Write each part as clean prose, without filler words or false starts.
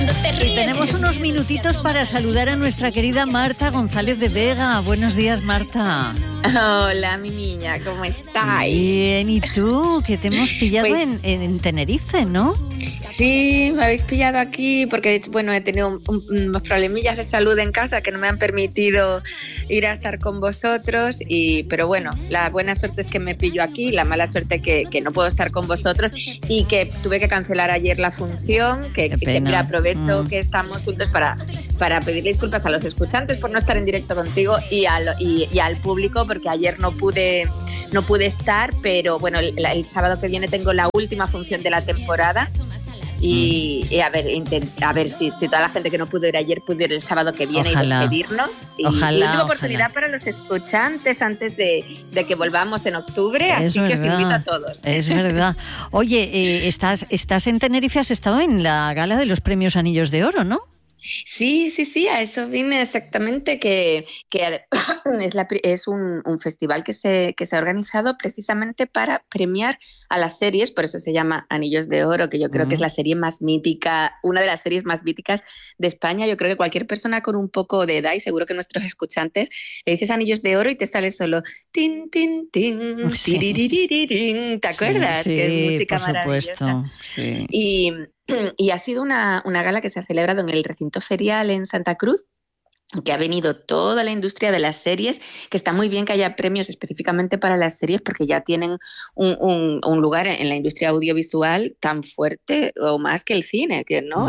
Y tenemos unos minutitos para saludar a nuestra querida Marta González de Vega. Buenos días, Marta. Hola, mi niña, ¿cómo estáis? Bien, ¿y tú? Que te hemos pillado Pues, en Tenerife, ¿no? Sí, me habéis pillado aquí porque, bueno, he tenido unos problemillas de salud en casa que no me han permitido ir a estar con vosotros, pero bueno, la buena suerte es que me pillo aquí, la mala suerte que no puedo estar con vosotros y que tuve que cancelar ayer la función, que siempre aprovecho que estamos juntos para pedirle disculpas a los escuchantes por no estar en directo contigo y al público, porque ayer no pude estar, pero bueno, el sábado que viene tengo la última función de la temporada. Y a ver si toda la gente que no pudo ir ayer pudo ir el sábado que viene. Ojalá. Y despedirnos. Ojalá, y última oportunidad para los escuchantes antes de que volvamos en octubre, así que os invito a todos. Es verdad. Oye, estás en Tenerife, has estado en la gala de los premios Anillos de Oro, ¿no? Sí, a eso vine exactamente, que es un festival que se ha organizado precisamente para premiar a las series, por eso se llama Anillos de Oro, que yo creo que es la serie más mítica, una de las series más míticas de España. Yo creo que cualquier persona con un poco de edad, y seguro que nuestros escuchantes, le dices Anillos de Oro y te sale solo tin, tin, tin, tiririririn, ¿te acuerdas? Sí, que es música por maravillosa. Supuesto, sí. Y ha sido una gala que se ha celebrado en el recinto ferial en Santa Cruz, que ha venido toda la industria de las series, que está muy bien que haya premios específicamente para las series porque ya tienen un lugar en la industria audiovisual tan fuerte o más que el cine, ¿no?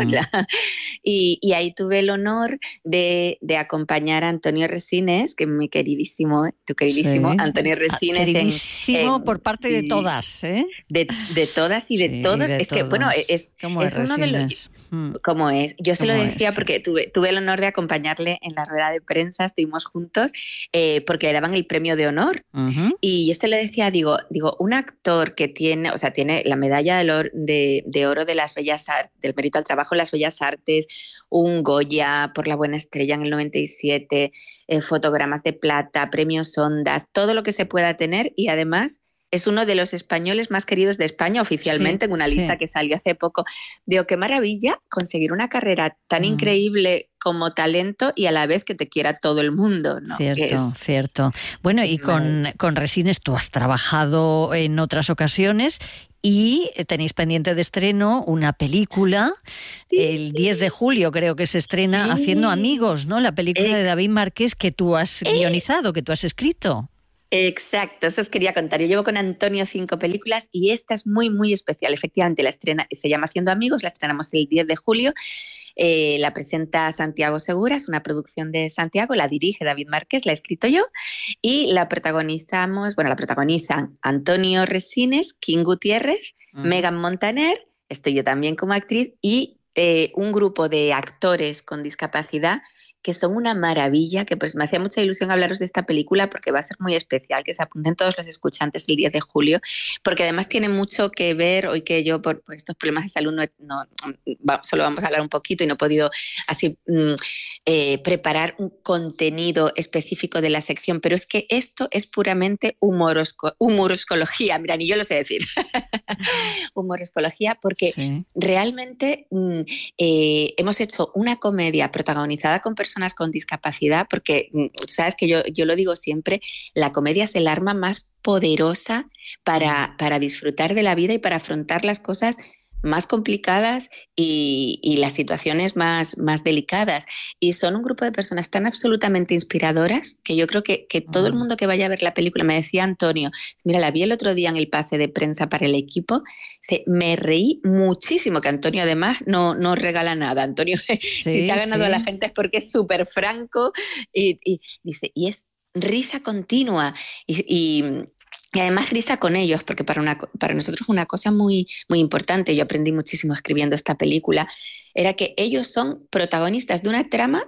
Y ahí tuve el honor de acompañar a Antonio Resines, que es mi queridísimo, tu queridísimo Antonio Resines. Queridísimo por parte de todas, ¿eh? De todas y de todos. De es todos. Que, bueno, es uno de los... ¿Cómo es? Yo se lo decía porque tuve el honor de acompañarle en la rueda de prensa, estuvimos juntos, porque le daban el premio de honor. Y yo se lo decía, digo, un actor que tiene la medalla de oro de las Bellas Artes, del mérito al trabajo en las Bellas Artes, un Goya por La Buena Estrella en el 97, fotogramas de plata, premios Ondas, todo lo que se pueda tener, y además es uno de los españoles más queridos de España oficialmente, en una lista que salió hace poco. Digo, qué maravilla conseguir una carrera tan increíble como talento y a la vez que te quiera todo el mundo, ¿no? Cierto. Bueno, y con Resines tú has trabajado en otras ocasiones y tenéis pendiente de estreno una película, el 10 de julio creo que se estrena, Haciendo Amigos, ¿no? La película de David Márquez que tú has guionizado, que tú has escrito. Exacto, eso os quería contar. Yo llevo con Antonio 5 películas y esta es muy, muy especial. Efectivamente, se llama Haciendo Amigos, la estrenamos el 10 de julio. La presenta Santiago Segura, es una producción de Santiago, la dirige David Márquez, la he escrito yo y la protagonizan Antonio Resines, Kim Gutiérrez, Megan Montaner, estoy yo también como actriz y un grupo de actores con discapacidad que son una maravilla, que pues me hacía mucha ilusión hablaros de esta película porque va a ser muy especial, que se apunten todos los escuchantes el 10 de julio, porque además tiene mucho que ver, hoy que yo por estos problemas de salud solo vamos a hablar un poquito y no he podido así preparar un contenido específico de la sección, pero es que esto es puramente humoroscología, mira, ni yo lo sé decir, humoroscología, porque realmente hemos hecho una comedia protagonizada con personas con discapacidad, porque sabes que yo lo digo siempre, la comedia es el arma más poderosa para disfrutar de la vida y para afrontar las cosas más complicadas y las situaciones más delicadas. Y son un grupo de personas tan absolutamente inspiradoras que yo creo que todo el mundo que vaya a ver la película, me decía Antonio, mira, la vi el otro día en el pase de prensa para el equipo, me reí muchísimo, que Antonio además no regala nada. Antonio, si se ha ganado a la gente es porque es súper franco y dice, y es risa continua y además risa con ellos, porque para nosotros una cosa muy, muy importante, yo aprendí muchísimo escribiendo esta película, era que ellos son protagonistas de una trama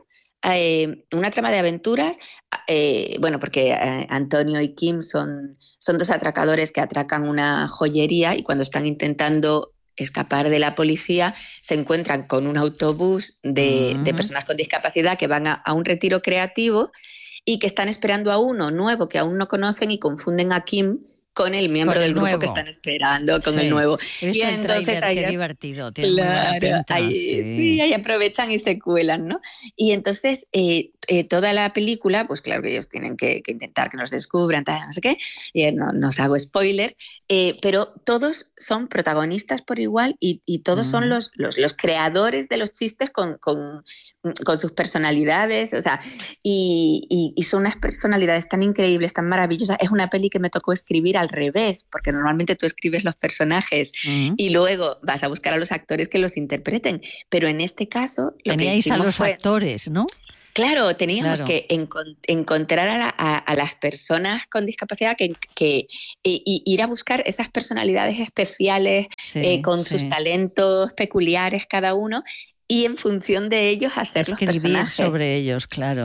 de aventuras, porque Antonio y Kim son dos atracadores que atracan una joyería y cuando están intentando escapar de la policía se encuentran con un autobús de personas con discapacidad que van a un retiro creativo y que están esperando a uno nuevo que aún no conocen y confunden a Kim con el miembro del grupo nuevo que están esperando, con el nuevo. Y entonces ahí, qué divertido, tiene muy buena pinta. Ahí aprovechan y se cuelan, ¿no? Y entonces toda la película, pues claro que ellos tienen que intentar que nos descubran, tal, no sé qué, no os hago spoiler, pero todos son protagonistas por igual y todos son los creadores de los chistes con sus personalidades, o sea, y son unas personalidades tan increíbles, tan maravillosas. Es una peli que me tocó escribir al revés, porque normalmente tú escribes los personajes y luego vas a buscar a los actores que los interpreten, pero en este caso teníais a los actores, ¿no? Claro, teníamos que encontrar a las personas con discapacidad que ir a buscar esas personalidades especiales con sus talentos peculiares cada uno, y en función de ellos hacer los personajes. Escribir sobre ellos, claro.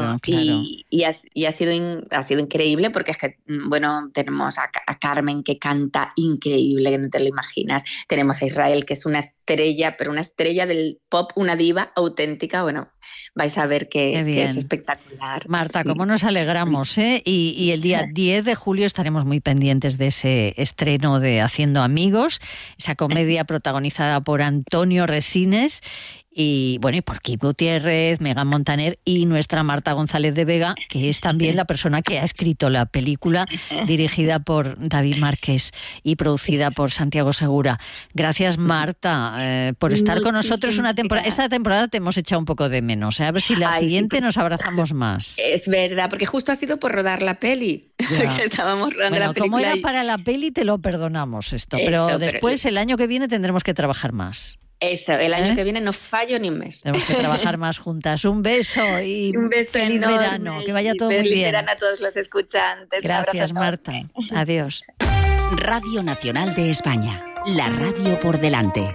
Y ha sido increíble, porque es que, bueno, tenemos a Carmen, que canta increíble, que no te lo imaginas. Tenemos a Israel, que es una estrella, pero una estrella del pop, una diva auténtica. Bueno, vais a ver que es espectacular. Marta, cómo nos alegramos, ¿eh? Y el día 10 de julio estaremos muy pendientes de ese estreno de Haciendo Amigos, esa comedia protagonizada por Antonio Resines y por Kip Gutiérrez, Megan Montaner y nuestra Marta González de Vega, que es también la persona que ha escrito la película, dirigida por David Márquez y producida por Santiago Segura. Gracias, Marta, por estar con nosotros una temporada. Esta temporada te hemos echado un poco de menos, ¿eh? A ver si la siguiente nos abrazamos más. Es verdad, porque justo ha sido por rodar la peli. Estábamos rodando la película. Como era para la peli, te lo perdonamos pero después, el año que viene, tendremos que trabajar más. Eso, el año que viene no fallo ni un mes. Tenemos que trabajar más juntas. Un beso y un beso feliz enorme, verano. Que vaya todo muy bien. Feliz verano a todos los escuchantes. Gracias, Marta. Adiós. Radio Nacional de España. La radio por delante.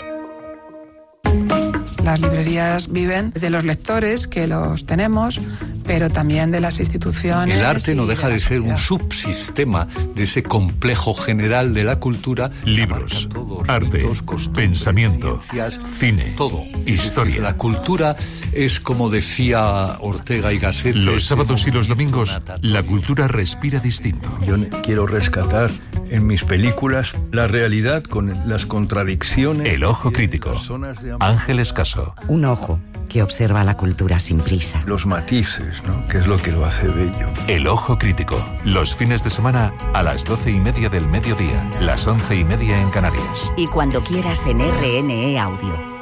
Las librerías viven de los lectores, que los tenemos, pero también de las instituciones. El arte no deja de ser un subsistema de ese complejo general de la cultura. Libros, arte, pensamiento, cine, todo. Historia. La cultura es, como decía Ortega y Gasset, los sábados y los domingos, la cultura respira distinto. Yo quiero rescatar en mis películas la realidad con las contradicciones. El ojo crítico. Ángel Escaso. Un ojo que observa la cultura sin prisa. Los matices, ¿no? Que es lo que lo hace bello. El ojo crítico. Los fines de semana a las 12:30 del mediodía, las 11:30 en Canarias. Y cuando quieras en RNE Audio.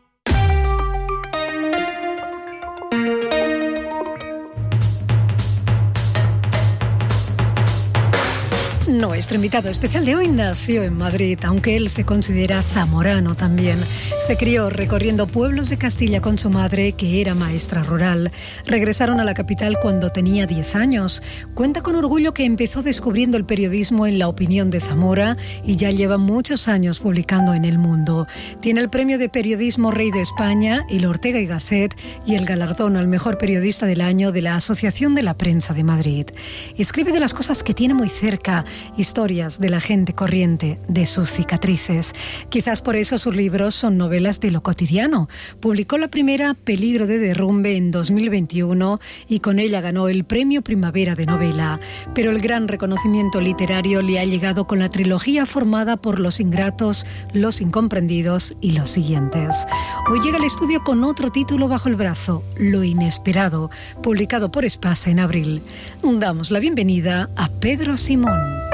Nuestro invitado especial de hoy nació en Madrid, aunque él se considera zamorano también. Se crió recorriendo pueblos de Castilla con su madre, que era maestra rural. Regresaron a la capital cuando tenía 10 años. Cuenta con orgullo que empezó descubriendo el periodismo en La Opinión de Zamora y ya lleva muchos años publicando en El Mundo. Tiene el premio de periodismo Rey de España, el Ortega y Gasset y el galardón al mejor periodista del año de la Asociación de la Prensa de Madrid. Escribe de las cosas que tiene muy cerca, historias de la gente corriente, de sus cicatrices. Quizás por eso sus libros son novelas de lo cotidiano. Publicó la primera, Peligro de derrumbe, en 2021 y con ella ganó el Premio Primavera de Novela. Pero el gran reconocimiento literario le ha llegado con la trilogía formada por Los Ingratos, Los Incomprendidos y Los Siguientes. Hoy llega al estudio con otro título bajo el brazo, Lo Inesperado, publicado por Espasa en abril. Damos la bienvenida a Pedro Simón.